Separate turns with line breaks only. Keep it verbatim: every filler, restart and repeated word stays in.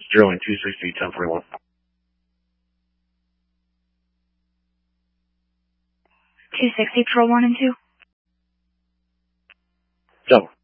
Zero and two sixty, ten forty-one.
two sixty, patrol one and two.
Double.